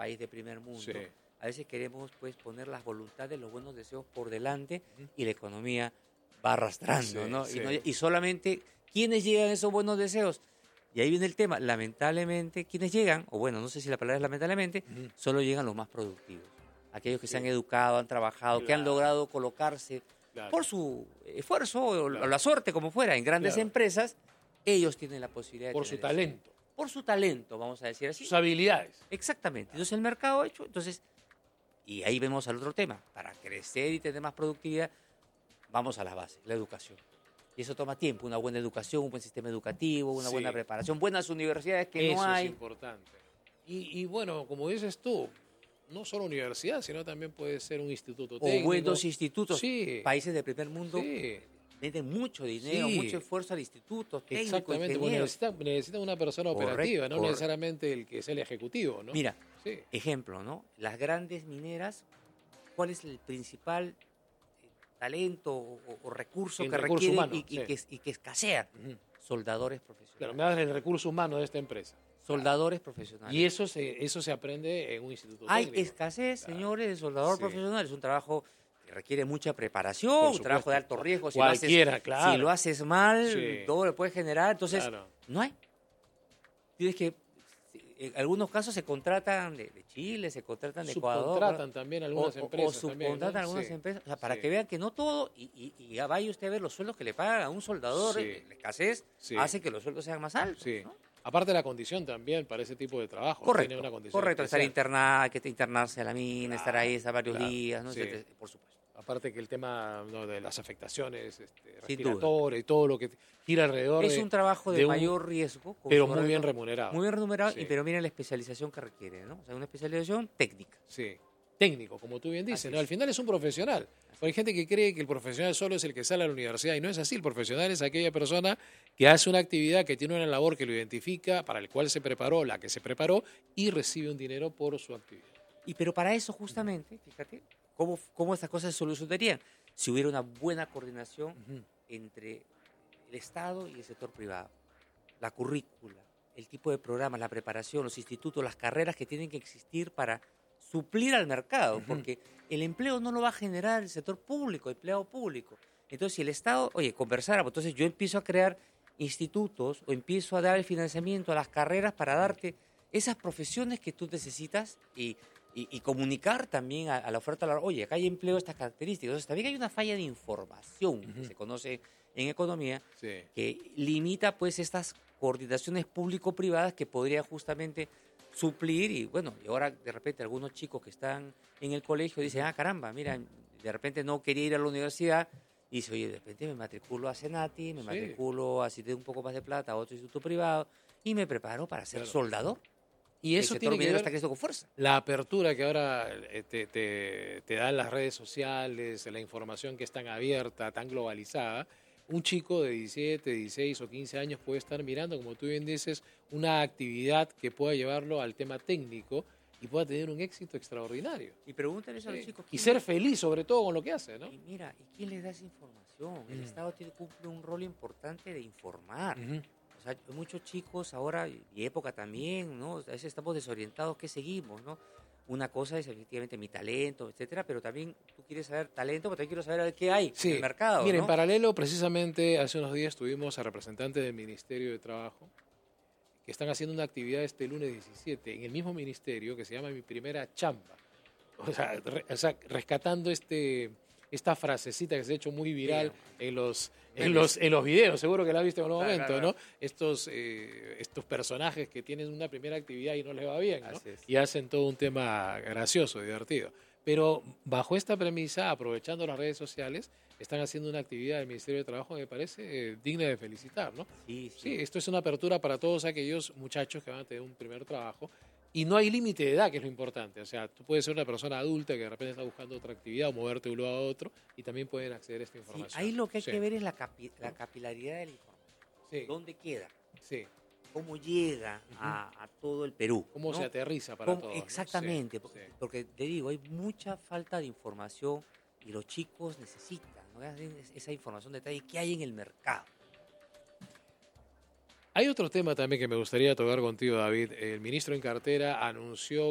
país de primer mundo, Sí. a veces queremos pues poner las voluntades, los buenos deseos por delante y la economía va arrastrando, Sí, ¿no? sí. Y solamente, ¿quiénes llegan a esos buenos deseos? Y ahí viene el tema, lamentablemente, quienes llegan, o bueno, no sé si la palabra es lamentablemente, solo llegan los más productivos. Aquellos que se han educado, han trabajado, que han Claro. logrado colocarse Claro. por su esfuerzo o Claro. la suerte, como fuera, en grandes Claro. empresas, ellos tienen la posibilidad de Por su tener eso. talento, Por su talento, vamos a decir así. sus habilidades. Exactamente. Entonces el mercado hecho, entonces, y ahí vemos al otro tema, para crecer y tener más productividad, vamos a las bases, la educación. Y eso toma tiempo, una buena educación, un buen sistema educativo, una Sí. buena preparación, buenas universidades que Eso no hay. es importante. Y bueno, como dices tú, no solo universidad, sino también puede ser un instituto O técnico. buenos institutos. Sí. Países del primer mundo Sí, meten mucho dinero, Sí. mucho esfuerzo al instituto, técnico, exactamente. Porque ingenieros. necesita una persona Correcto, operativa, no correcto. necesariamente el que es el ejecutivo, ¿no? Mira, Sí. ejemplo, ¿no? Las grandes mineras, ¿cuál es el principal talento o recurso El que recurso requiere humano, y que escasea? Ujú. Soldadores Claro, profesionales. me das el recurso humano de esta empresa. Soldadores profesionales. Y eso se aprende en un instituto Hay técnico. escasez, Claro. señores, de soldador Sí. profesional. Es un trabajo que requiere mucha preparación, Por un trabajo de supuesto. alto riesgo. Cualquiera, claro. Si lo haces mal, Sí. todo le puede generar. Entonces, Claro. no hay. Tienes que, en algunos casos se contratan de Chile, se contratan de Ecuador. Subcontratan también algunas empresas. O subcontratan también, ¿no? algunas Sí. empresas, o sea, para Sí. que vean que no todo, y ya vaya usted a ver los sueldos que le pagan a un soldador, Sí. la escasez Sí. hace que los sueldos sean más altos. Sí. ¿no? Aparte la condición también para ese tipo de trabajo. Correcto, Tiene una condición correcto, estar especial. hay que internarse a la mina, estar ahí, estar varios claro, días, ¿no? sí. Por supuesto. Aparte que el tema, ¿no?, de las afectaciones Sin respiratorias y todo lo que gira alrededor Es un trabajo de un- mayor riesgo. con pero su muy bien horario remunerado. Muy bien remunerado, Sí. pero miren la especialización que requiere, ¿no? O sea, una especialización técnica. Sí. Técnico, como tú bien dices, Así ¿no? es. Al final es un profesional. Porque hay gente que cree que el profesional solo es el que sale a la universidad y no es así. El profesional es aquella persona que hace una actividad, que tiene una labor que lo identifica, para el cual se preparó, la que se preparó y recibe un dinero por su actividad. Pero para eso, justamente, fíjate, cómo estas cosas se solucionarían si hubiera una buena coordinación entre el Estado y el sector privado. La currícula, el tipo de programas, la preparación, los institutos, las carreras que tienen que existir para suplir al mercado, porque el empleo no lo va a generar el sector público, el empleado público. Entonces, si el Estado, conversáramos, entonces yo empiezo a crear institutos o empiezo a dar el financiamiento a las carreras para darte esas profesiones que tú necesitas y comunicar también a la oferta laboral. Oye, acá hay empleo de estas características. Entonces, también hay una falla de información que se conoce en economía Sí. que limita pues estas coordinaciones público-privadas que podría justamente suplir y ahora de repente algunos chicos que están en el colegio dicen, caramba, mira, de repente no quería ir a la universidad y dice, oye, de repente me matriculo a Senati, me matriculo a si tengo un poco más de plata a otro instituto privado y me preparo para ser soldador. Y eso el sector tiene que minero ver está creciendo con fuerza. la apertura que ahora te dan las redes sociales, la información que es tan abierta, tan globalizada. Un chico de 17, 16 o 15 años puede estar mirando, como tú bien dices, una actividad que pueda llevarlo al tema técnico y pueda tener un éxito extraordinario. Y pregúntale eso a los chicos. Y ser feliz sobre todo con lo que hace, ¿no? Y mira, ¿y quién les da esa información? El Estado cumple un rol importante de informar. O sea, hay muchos chicos ahora, y época también, ¿no? A veces estamos desorientados, ¿qué seguimos, no? Una cosa es efectivamente mi talento, etcétera, pero también tú quieres saber talento, pero también quiero saber a ver qué hay en el mercado, Mira, ¿no? en paralelo, precisamente hace unos días tuvimos a representantes del Ministerio de Trabajo que están haciendo una actividad este lunes 17 en el mismo ministerio que se llama Mi Primera Chamba. O sea, rescatando esta frasecita que se ha hecho muy viral en los videos, seguro que la viste en algún momento, claro. ¿no? Estos personajes que tienen una primera actividad y no les va bien, ¿no? Así es. Y hacen todo un tema gracioso, divertido. Pero bajo esta premisa, aprovechando las redes sociales, están haciendo una actividad del Ministerio de Trabajo que me parece digna de felicitar, ¿no? Sí. Sí, esto es una apertura para todos aquellos muchachos que van a tener un primer trabajo. Y no hay límite de edad, que es lo importante. O sea, tú puedes ser una persona adulta que de repente está buscando otra actividad o moverte de un lugar a otro y también pueden acceder a esta información. Sí, ahí lo que hay que ver es la capilaridad de la información. Sí. ¿Dónde queda? Sí. ¿Cómo llega a todo el Perú? ¿Cómo ¿no? se aterriza para todos? Exactamente, ¿no? Sí. porque te digo, hay mucha falta de información y los chicos necesitan, ¿no? Esa información de detalle que hay en el mercado. Hay otro tema también que me gustaría tocar contigo, David. El ministro en cartera anunció